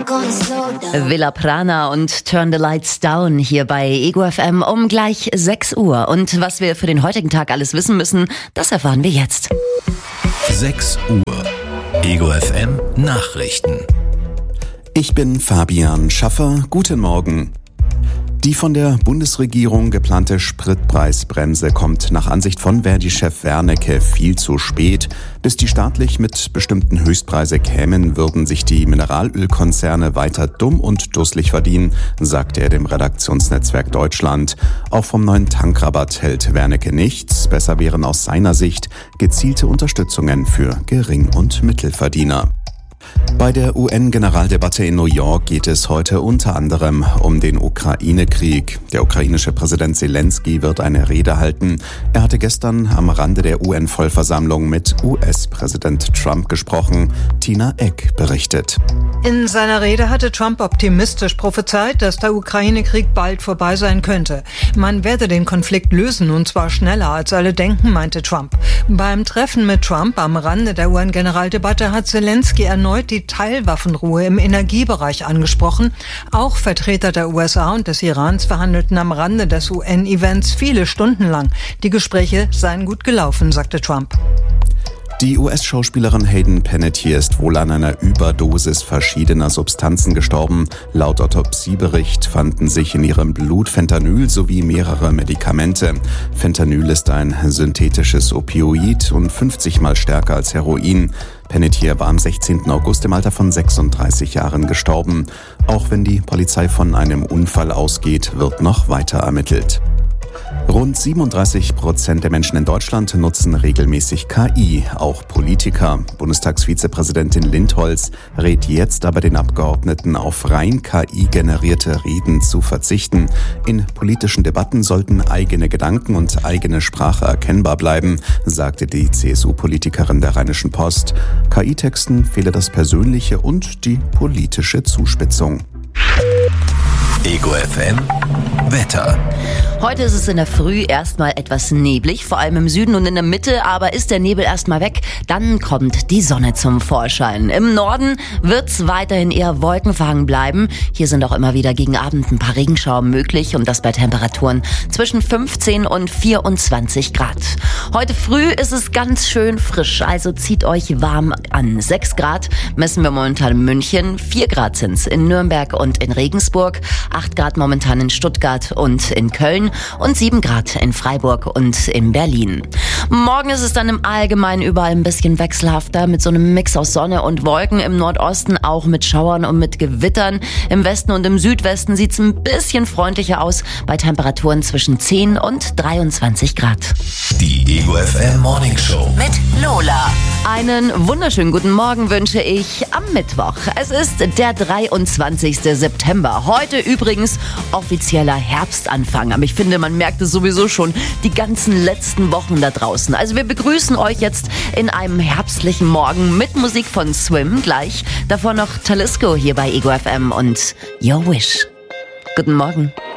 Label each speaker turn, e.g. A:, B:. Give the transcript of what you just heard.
A: Villa Prana und Turn the Lights Down hier bei Ego FM um gleich 6 Uhr. Und was wir für den heutigen Tag alles wissen müssen, das erfahren wir jetzt.
B: 6 Uhr. Ego FM Nachrichten.
C: Ich bin Fabian Schaffer. Guten Morgen. Die von der Bundesregierung geplante Spritpreisbremse kommt nach Ansicht von Verdi-Chef Wernicke viel zu spät. Bis die staatlich mit bestimmten Höchstpreise kämen, würden sich die Mineralölkonzerne weiter dumm und dusselig verdienen, sagte er dem Redaktionsnetzwerk Deutschland. Auch vom neuen Tankrabatt hält Wernicke nichts. Besser wären aus seiner Sicht gezielte Unterstützungen für Gering- und Mittelverdiener. Bei der UN-Generaldebatte in New York geht es heute unter anderem um den Ukraine-Krieg. Der ukrainische Präsident Zelensky wird eine Rede halten. Er hatte gestern am Rande der UN-Vollversammlung mit US-Präsident Trump gesprochen. Tina Eck berichtet.
D: In seiner Rede hatte Trump optimistisch prophezeit, dass der Ukraine-Krieg bald vorbei sein könnte. Man werde den Konflikt lösen, und zwar schneller als alle denken, meinte Trump. Beim Treffen mit Trump am Rande der UN-Generaldebatte hat Zelensky erneut die Teilwaffenruhe im Energiebereich angesprochen. Auch Vertreter der USA und des Irans verhandelten am Rande des UN-Events viele Stunden lang. Die Gespräche seien gut gelaufen, sagte Trump.
C: Die US-Schauspielerin Hayden Panettiere ist wohl an einer Überdosis verschiedener Substanzen gestorben. Laut Autopsiebericht fanden sich in ihrem Blut Fentanyl sowie mehrere Medikamente. Fentanyl ist ein synthetisches Opioid und 50-mal stärker als Heroin. Panettiere war am 16. August im Alter von 36 Jahren gestorben. Auch wenn die Polizei von einem Unfall ausgeht, wird noch weiter ermittelt. Rund 37% der Menschen in Deutschland nutzen regelmäßig KI, auch Politiker. Bundestagsvizepräsidentin Lindholz rät jetzt aber den Abgeordneten, auf rein KI-generierte Reden zu verzichten. In politischen Debatten sollten eigene Gedanken und eigene Sprache erkennbar bleiben, sagte die CSU-Politikerin der Rheinischen Post. KI-Texten fehle das Persönliche und die politische Zuspitzung.
B: Ego FM Wetter.
A: Heute ist es in der Früh erstmal etwas neblig, vor allem im Süden und in der Mitte, aber ist der Nebel erstmal weg, dann kommt die Sonne zum Vorschein. Im Norden wird's weiterhin eher wolkenverhangen bleiben. Hier sind auch immer wieder gegen Abend ein paar Regenschauer möglich und das bei Temperaturen zwischen 15 und 24 Grad. Heute früh ist es ganz schön frisch, also zieht euch warm an. 6 Grad messen wir momentan in München, 4 Grad sind's in Nürnberg und in Regensburg, 8 Grad momentan in Stuttgart und in Köln und 7 Grad in Freiburg und in Berlin. Morgen ist es dann im Allgemeinen überall ein bisschen wechselhafter mit so einem Mix aus Sonne und Wolken. Im Nordosten auch mit Schauern und mit Gewittern. Im Westen und im Südwesten sieht es ein bisschen freundlicher aus bei Temperaturen zwischen 10 und 23 Grad.
B: Die Ego FM Morning Show
A: mit Lola. Einen wunderschönen guten Morgen wünsche ich am Mittwoch. Es ist der 23. September. Heute übrigens offizieller Herbstanfang. Aber ich finde, man merkt es sowieso schon die ganzen letzten Wochen da draußen. Also wir begrüßen euch jetzt in einem herbstlichen Morgen mit Musik von Swim gleich. Davor noch Talisco hier bei Ego FM und Your Wish. Guten Morgen.